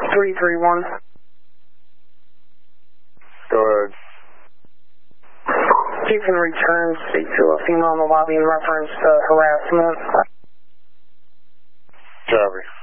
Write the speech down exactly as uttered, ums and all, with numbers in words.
three three one. Go ahead. Chief in return, speak to a female in the lobby in reference to harassment. Copy.